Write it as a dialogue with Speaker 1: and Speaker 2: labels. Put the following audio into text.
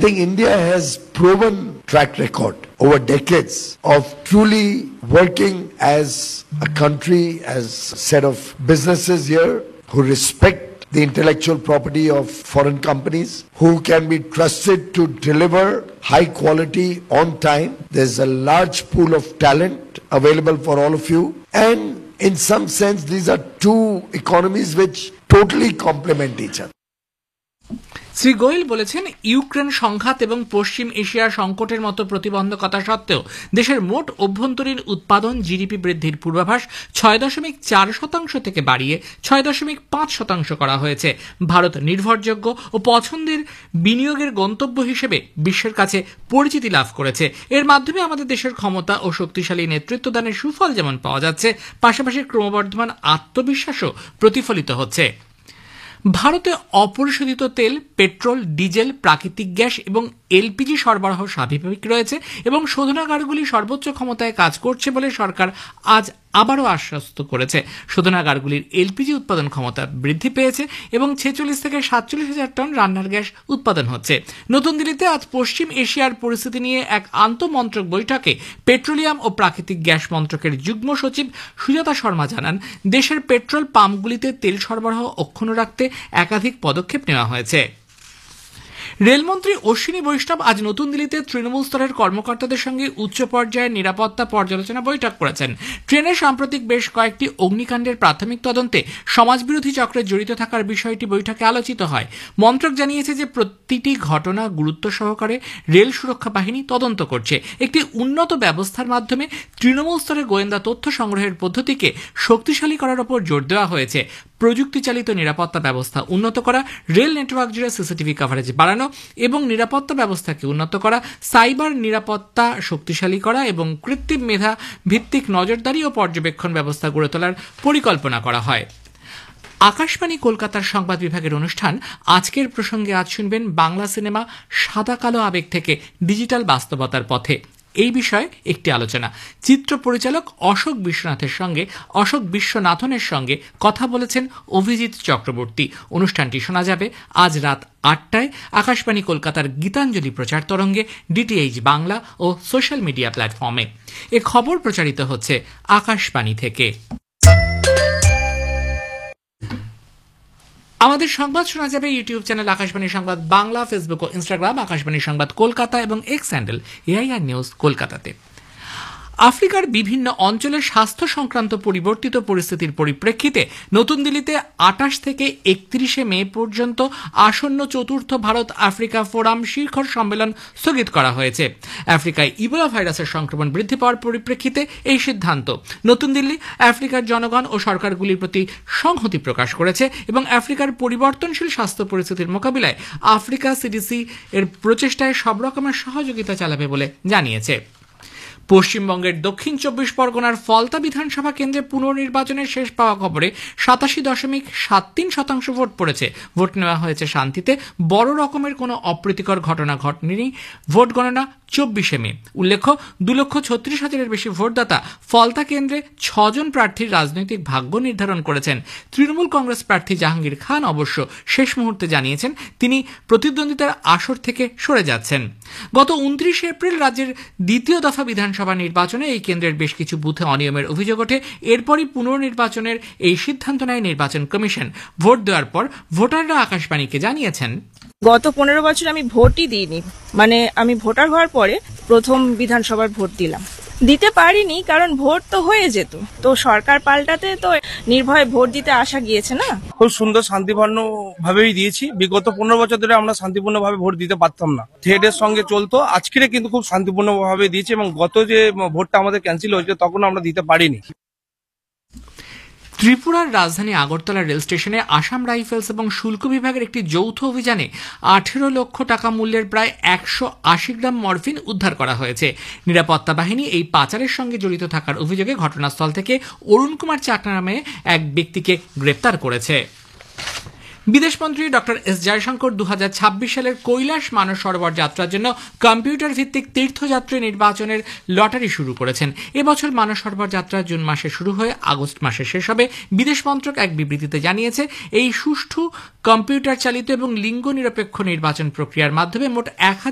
Speaker 1: think India has proven track record over decades of truly working as a country, as a set of businesses here who respect the intellectual property of foreign companies, who can be trusted to deliver high quality on time. There's a large pool of talent available for all of you. And in some sense, these are two economies which totally complement each other.
Speaker 2: Shri Goyal বলেছেন, Ukraine সংঘাত এবং পশ্চিম এশিয়ার সংকটের মতো প্রতিবন্ধকতা সত্ত্বেও দেশের মোট অভ্যন্তরীণ উৎপাদন জিডিপি বৃদ্ধির পূর্বাভাস 6.4% থেকে বাড়িয়ে 6.5% করা হয়েছে। ভারত নির্ভরযোগ্য ও পছন্দের বিনিয়োগের গন্তব্য হিসেবে বিশ্বের কাছে পরিচিতি লাভ করেছে। এর মাধ্যমে আমাদের দেশের ক্ষমতা ও শক্তিশালী নেতৃত্বদানের সুফল যেমন পাওয়া যাচ্ছে, পাশাপাশি ক্রমবর্ধমান আত্মবিশ্বাসও প্রতিফলিত হচ্ছে। ভারতে অপরিশোধিত তেল, পেট্রোল, ডিজেল, প্রাকৃতিক গ্যাস এবং এলপিজি সরবরাহ স্বাভাবিক রয়েছে এবং শোধনাগারগুলি সর্বোচ্চ ক্ষমতায় কাজ করছে বলে সরকার আজ আবারও আশ্বস্ত করেছে। শোধনাগারগুলির এলপিজি উৎপাদন ক্ষমতা বৃদ্ধি পেয়েছে এবং 46 থেকে 47,000 টন রান্নার গ্যাস উৎপাদন হচ্ছে। নতুন দিল্লিতে আজ পশ্চিম এশিয়ার পরিস্থিতি নিয়ে এক আন্তঃমন্ত্রক বৈঠকে পেট্রোলিয়াম ও প্রাকৃতিক গ্যাস মন্ত্রকের যুগ্ম সচিব সুজাতা শর্মা জানান, দেশের পেট্রোল পাম্পগুলিতে তেল সরবরাহ অক্ষুণ্ণ রাখতে একাধিক পদক্ষেপ নেওয়া হয়েছে। রেলমন্ত্রী অশ্বিনী বৈষ্ণব আজ নতুন দিল্লিতে তৃণমূল স্তরের কর্মকর্তাদের সঙ্গে উচ্চ পর্যায়ের নিরাপত্তা পর্যালোচনা বৈঠক করেছেন। ট্রেনে সাম্প্রতিক বেশ কয়েকটি অগ্নিকাণ্ডের প্রাথমিক তদন্তে সমাজবিরোধী চক্রে জড়িত থাকার বিষয়টি বৈঠকে আলোচিত হয়। মন্ত্রক জানিয়েছে যে প্রতিটি ঘটনা গুরুত্ব সহকারে রেল সুরক্ষা বাহিনী তদন্ত করছে। একটি উন্নত ব্যবস্থার মাধ্যমে তৃণমূল স্তরে গোয়েন্দা তথ্য সংগ্রহের পদ্ধতিকে শক্তিশালী করার উপর জোর দেওয়া হয়েছে। প্রযুক্তি চালিত নিরাপত্তা ব্যবস্থা উন্নত করা, রেল নেটওয়ার্ক জুড়ে সিসিটিভি কভারেজ বাড়ানো এবং নিরাপত্তা ব্যবস্থাকে উন্নত করা, সাইবার নিরাপত্তা শক্তিশালী করা এবং কৃত্রিম মেধা ভিত্তিক নজরদারি ও পর্যবেক্ষণ ব্যবস্থা গড়ে তোলার পরিকল্পনা করা হয়। আকাশবাণী কলকাতার সংবাদ বিভাগের অনুষ্ঠান আজকের প্রসঙ্গে আজ শুনবেন বাংলা সিনেমা সাদা কালো আবেগ থেকে ডিজিটাল বাস্তবতার পথে। এই বিষয়ে একটি আলোচনা। চিত্র পরিচালক অশোক বিশ্বনাথনের সঙ্গে কথা বলেছেন অভিজিৎ চক্রবর্তী। অনুষ্ঠানটি শোনা যাবে আজ রাত 8টায় আকাশবাণী কলকাতার গীতাঞ্জলি প্রচার তরঙ্গে, ডিটিএইচ বাংলা ও সোশ্যাল মিডিয়া প্ল্যাটফর্মে। এ খবর প্রচারিত হচ্ছে আকাশবাণী থেকে। আমাদের সংবাদ শোনা যাবে ইউটিউব চ্যানেল আকাশবাণী সংবাদ বাংলা, ফেসবুক ও ইনস্টাগ্রাম আকাশবাণী সংবাদ কলকাতা এবং এক্স হ্যান্ডেল এআইআর নিউজ কলকাতাতে। আফ্রিকার বিভিন্ন অঞ্চলে স্বাস্থ্য সংক্রান্ত পরিবর্তিত পরিস্থিতির পরিপ্রেক্ষিতে নতুন দিল্লিতে 28 থেকে 31 মে পর্যন্ত আসন্ন চতুর্থ ভারত আফ্রিকা ফোরাম শিখর সম্মেলন স্থগিত করা হয়েছে। আফ্রিকায় ইবোলা ভাইরাসের সংক্রমণ বৃদ্ধি পাওয়ার পরিপ্রেক্ষিতে এই সিদ্ধান্ত। নতুন দিল্লি আফ্রিকার জনগণ ও সরকারগুলির প্রতি সংহতি প্রকাশ করেছে এবং আফ্রিকার পরিবর্তনশীল স্বাস্থ্য পরিস্থিতির মোকাবিলায় আফ্রিকা সিডিসি এর প্রচেষ্টায় সব রকমের সহযোগিতা চালাবে বলে জানিয়েছে। পশ্চিমবঙ্গের দক্ষিণ 24 পরগনার ফলতা বিধানসভা কেন্দ্রে পুনর্নির্বাচনের শেষ পাওয়া খবরে 87.73% ভোট পড়েছে। ভোট নেওয়া হয়েছে শান্তিতে, বড় রকমের কোনো অপ্রীতিকর ঘটনা ঘটেনি। ভোট গণনা 24 মে। উল্লেখ্য, 2,36,000-এর বেশি ভোটদাতা ফলতা কেন্দ্রে 6 জন প্রার্থীর রাজনৈতিক ভাগ্য নির্ধারণ করেছেন। তৃণমূল কংগ্রেস প্রার্থী জাহাঙ্গীর খান অবশ্য শেষ মুহূর্তে জানিয়েছেন তিনি প্রতিদ্বন্দ্বিতার আসর থেকে সরে যাচ্ছেন। গত 29 এপ্রিল রাজ্যের দ্বিতীয় দফা বিধানসভা নির্বাচনে এই কেন্দ্রের বেশ কিছু বুথে অনিয়মের অভিযোগ ওঠে। এরপরই পুনর্নির্বাচনের এই সিদ্ধান্ত নেয় নির্বাচন কমিশন। ভোট দেওয়ার পর ভোটাররা আকাশবাণীকে জানিয়েছেন,
Speaker 3: গত 15 বছর আমি ভোটই দিইনি, মানে আমি ভোটার হওয়ার পরে প্রথম বিধানসভার ভোট দিলাম। দিতে পারিনি কারণ ভোট তো হয়ে যেত, তো সরকার পাল্টাতে তো নির্ভয়ে ভোট দিতে আসা গিয়েছে না।
Speaker 4: খুব সুন্দর শান্তিপূর্ণ ভাবেই দিয়েছি। বিগত 15 বছর ধরে আমরা শান্তিপূর্ণ ভাবে ভোট দিতে পারতাম না, থ্রেডের সঙ্গে চলতো। আজকের কিন্তু খুব শান্তিপূর্ণ ভাবে দিয়েছি এবং গত যে ভোটটা আমাদের ক্যান্সেল হয়েছে তখন আমরা দিতে পারিনি।
Speaker 2: ত্রিপুরার রাজধানী আগরতলা রেল স্টেশনে আসাম রাইফেলস এবং শুল্ক বিভাগের একটি যৌথ অভিযানে 18 লক্ষ টাকা মূল্যের প্রায় 180 গ্রাম মরফিন উদ্ধার করা হয়েছে। নিরাপত্তা বাহিনী এই পাচারের সঙ্গে জড়িত থাকার অভিযোগে ঘটনাস্থল থেকে অরুণ কুমার চাকমা নামে এক ব্যক্তিকে গ্রেপ্তার করেছে। বিদেশমন্ত্রী ডক্টর এস জয়শঙ্কর 2026 সালের কৈলাস মানস সরোবর যাত্রার জন্য কম্পিউটার ভিত্তিক তীর্থযাত্রী নির্বাচনের লটারি শুরু করেছেন। এবছর মানস সরোবর যাত্রা জুন মাসে শুরু হয়ে আগস্ট মাসে শেষ হবে। বিদেশ মন্ত্রক এক বিবৃতিতে জানিয়েছে, এই সুষ্ঠু কম্পিউটার চালিত এবং লিঙ্গ নিরপেক্ষ নির্বাচন প্রক্রিয়ার মাধ্যমে মোট